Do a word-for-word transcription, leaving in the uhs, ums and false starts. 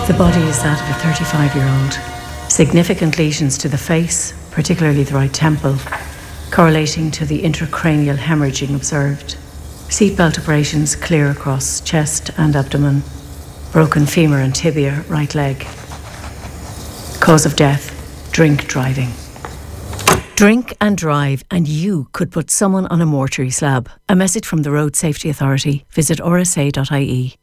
The body is that of a thirty-five-year-old. Significant lesions to the face, particularly the right temple, correlating to the intracranial hemorrhaging observed. Seatbelt abrasions clear across chest and abdomen. Broken femur and tibia, right leg. Cause of death, drink driving. Drink and drive, and you could put someone on a mortuary slab. A message from the Road Safety Authority. Visit r s a dot i e.